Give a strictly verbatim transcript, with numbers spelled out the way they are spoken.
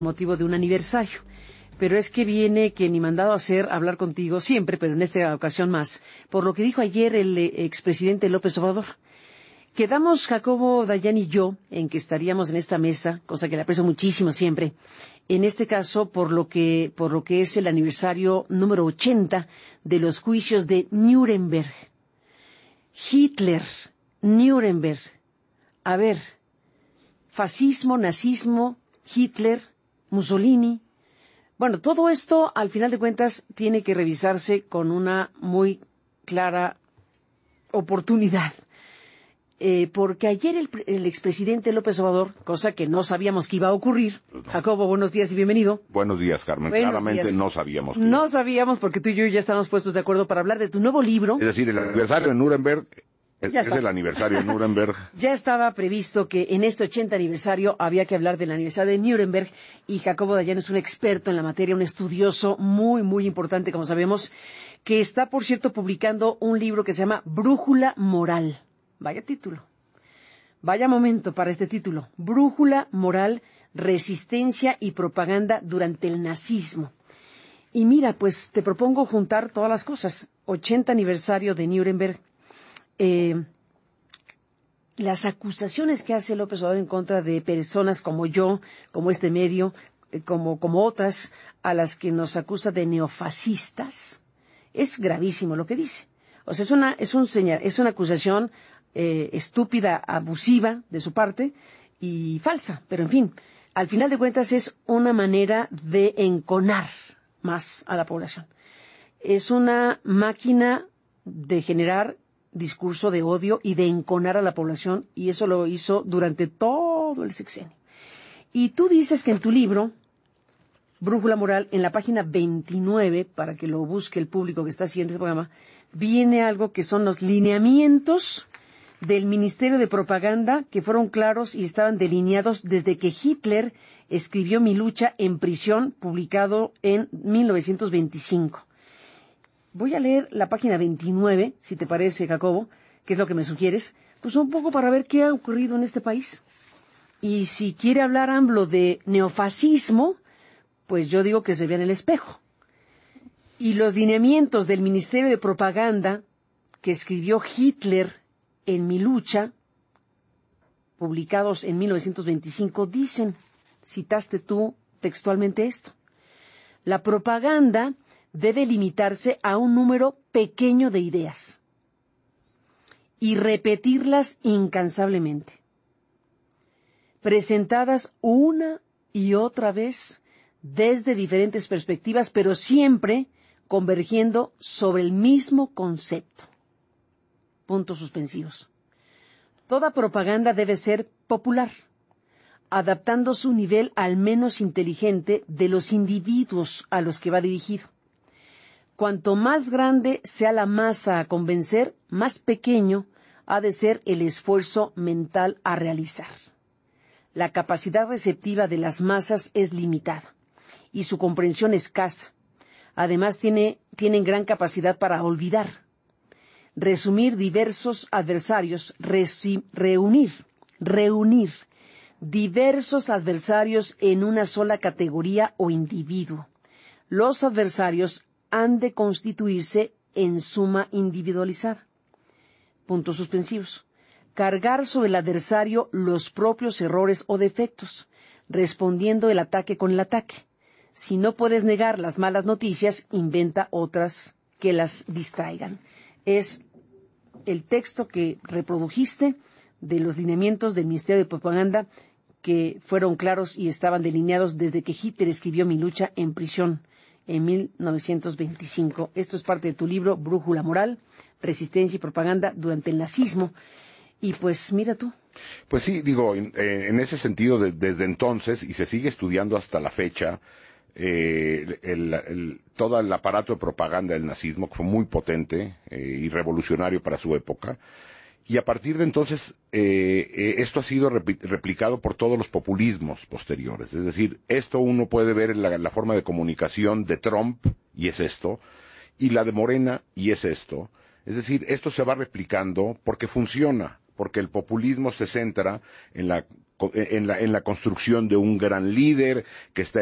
motivo de un aniversario. Pero es que viene que ni mandado a hacer hablar contigo siempre, pero en esta ocasión más, por lo que dijo ayer el eh, expresidente López Obrador. Quedamos, Jacobo, Dayan y yo, en que estaríamos en esta mesa, cosa que le aprecio muchísimo siempre, en este caso por lo que, por lo que es el aniversario número ochenta de los juicios de Nuremberg. Hitler, Nuremberg. A ver, fascismo, nazismo, Hitler, Mussolini. Bueno, todo esto, al final de cuentas, tiene que revisarse con una muy clara oportunidad. Eh, porque ayer el, el expresidente López Obrador, cosa que no sabíamos que iba a ocurrir. Jacobo, buenos días y bienvenido. Buenos días, Carmen. Buenos Claramente días. no sabíamos. Que no sabíamos porque tú y yo ya estábamos puestos de acuerdo para hablar de tu nuevo libro. Es decir, el aniversario de Nuremberg es, es el aniversario de Nuremberg. Ya estaba previsto que en este ochenta aniversario había que hablar del aniversario de Nuremberg y Jacobo Dayan es un experto en la materia, un estudioso muy, muy importante, como sabemos, que está, por cierto, publicando un libro que se llama Brújula Moral. Vaya título. Vaya momento para este título. Brújula Moral, Resistencia y Propaganda durante el Nazismo. Y mira, pues te propongo juntar todas las cosas. ochenta aniversario de Nuremberg. Eh, las acusaciones que hace López Obrador en contra de personas como yo, como este medio, eh, como, como otras, a las que nos acusa de neofascistas, es gravísimo lo que dice. O sea, es una, es un señal, es una acusación Eh, estúpida, abusiva de su parte y falsa, pero en fin, al final de cuentas es una manera de enconar más a la población. Es una máquina de generar discurso de odio y de enconar a la población, y eso lo hizo durante todo el sexenio. Y tú dices que en tu libro, Brújula Moral, en la página veintinueve, para que lo busque el público que está siguiendo este programa, viene algo que son los lineamientos del Ministerio de Propaganda, que fueron claros y estaban delineados desde que Hitler escribió Mi lucha en prisión, publicado en mil novecientos veinticinco. Voy a leer la página veintinueve, si te parece, Jacobo, que es lo que me sugieres, pues un poco para ver qué ha ocurrido en este país. Y si quiere hablar AMLO de neofascismo, pues yo digo que se vea en el espejo. Y los lineamientos del Ministerio de Propaganda que escribió Hitler en Mi lucha, publicados en mil novecientos veinticinco, dicen, citaste tú textualmente esto: la propaganda debe limitarse a un número pequeño de ideas y repetirlas incansablemente, presentadas una y otra vez desde diferentes perspectivas, pero siempre convergiendo sobre el mismo concepto. Puntos suspensivos. Toda propaganda debe ser popular, adaptando su nivel al menos inteligente de los individuos a los que va dirigido. Cuanto más grande sea la masa a convencer, más pequeño ha de ser el esfuerzo mental a realizar. La capacidad receptiva de las masas es limitada y su comprensión escasa. Además, tiene, tienen gran capacidad para olvidar, resumir diversos adversarios, resi, reunir, reunir diversos adversarios en una sola categoría o individuo. Los adversarios han de constituirse en suma individualizada. Puntos suspensivos. Cargar sobre el adversario los propios errores o defectos, respondiendo el ataque con el ataque. Si no puedes negar las malas noticias, inventa otras que las distraigan. Es el texto que reprodujiste de los lineamientos del Ministerio de Propaganda, que fueron claros y estaban delineados desde que Hitler escribió Mi lucha en prisión en mil novecientos veinticinco. Esto es parte de tu libro Brújula Moral, Resistencia y Propaganda durante el Nazismo. Y pues mira tú. Pues sí, digo, en, en ese sentido, de, desde entonces, y se sigue estudiando hasta la fecha, Eh, el, el, todo el aparato de propaganda del nazismo, que fue muy potente eh, y revolucionario para su época, y a partir de entonces eh, eh, esto ha sido repli replicado por todos los populismos posteriores. Es decir, esto uno puede ver en la, la forma de comunicación de Trump, y es esto, y la de Morena, y es esto. Es decir, esto se va replicando porque funciona. porque el populismo se centra en la, en la, en la construcción de un gran líder que está